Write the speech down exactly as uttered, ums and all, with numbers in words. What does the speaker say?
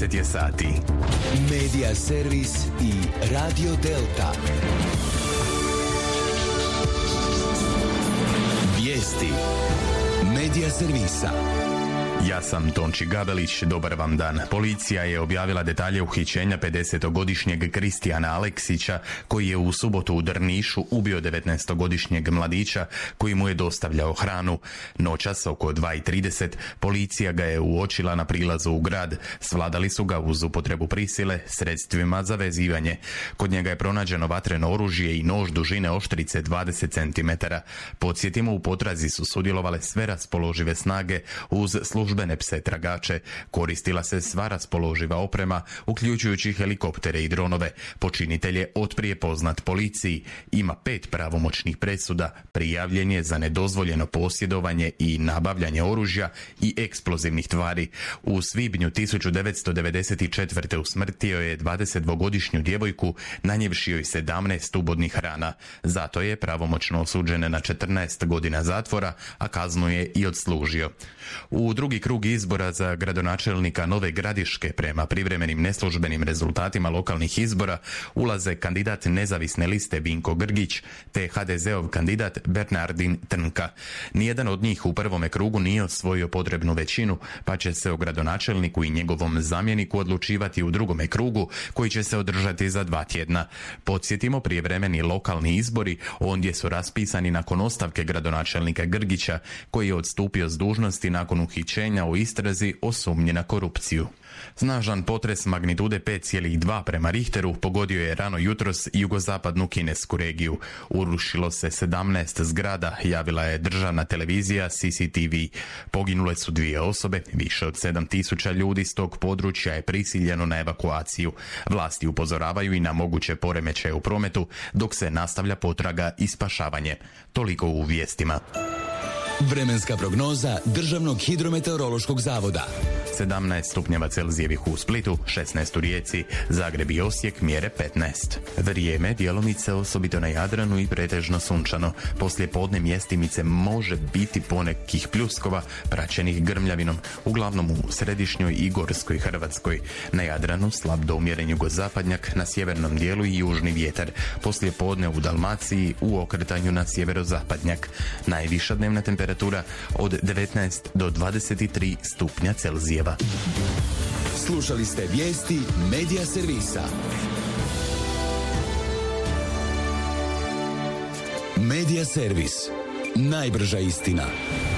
deset je sati. Medija servis i Radio Delta. Vijesti Medija servisa. Ja sam Tonči Gabelić, dobar vam dan. Policija je objavila detalje uhićenja pedesetogodišnjeg Kristijana Aleksića, koji je u subotu u Drnišu ubio devetnaestogodišnjeg mladića koji mu je dostavljao hranu. Noćas oko dva i trideset policija ga je uočila na prilazu u grad. Svladali su ga uz upotrebu prisile sredstvima za vezivanje. Kod njega je pronađeno vatreno oružje i nož dužine oštrice dvadeset centimetara. Podsjetimo, u potrazi su sudjelovale sve raspoložive snage uz službene pse tragače. Koristila se sva raspoloživa oprema, uključujući helikoptere i dronove. Počinitelj je otprije poznat policiji. Ima pet pravomoćnih presuda. Prijavljen je za nedozvoljeno posjedovanje i nabavljanje oružja i eksplozivnih tvari. U svibnju tisuću devetsto devedeset četvrte usmrtio je dvadesetdvogodišnju djevojku, nanijevši joj sedamnaest ubodnih rana. Zato je pravomoćno osuđen na četrnaest godina zatvora, a kaznu je i odslužio. U drugi krug izbora za gradonačelnika Nove Gradiške prema privremenim neslužbenim rezultatima lokalnih izbora ulaze kandidat nezavisne liste Vinko Grgić te ha de zeov kandidat Bernardin Trnka. Nijedan od njih u prvome krugu nije osvojio potrebnu većinu, pa će se o gradonačelniku i njegovom zamjeniku odlučivati u drugome krugu, koji će se održati za dva tjedna. Podsjetimo, prijevremeni lokalni izbori ondje su raspisani nakon ostavke gradonačelnika Grgića, koji je odstupio s dužnosti nakon uhićenja u istrazi o sumnji na korupciju. Snažan potres magnitude pet zarez dva prema Richteru pogodio je rano jutros jugozapadnu kinesku regiju. Urušilo se sedamnaest zgrada, javila je državna televizija C C T V. Poginule su dvije osobe, više od sedam tisuća ljudi s tog područja je prisiljeno na evakuaciju. Vlasti upozoravaju i na moguće poremećaje u prometu, dok se nastavlja potraga i spašavanje. Toliko u vijestima. Vremenska prognoza Državnog hidrometeorološkog zavoda. sedamnaest stupnjeva Celzijevih u Splitu, šesnaest u Rijeci, Zagreb i Osijek mjere petnaest. Vrijeme djelomice osobito na Jadranu i pretežno sunčano. Poslije podne mjestimice može biti ponekih pljuskova praćenih grmljavinom, uglavnom u središnjoj i gorskoj Hrvatskoj. Na Jadranu slab do umjeren jugozapadnjak, na sjevernom dijelu i južni vjetar. Poslije podne u Dalmaciji u okretanju na sjeverozapadnjak. Najviša dnevna temperatura od devetnaest do dvadeset tri stupnja Celzijeva. Slušali ste vijesti Medija servisa. Medija servis. Najbrža istina.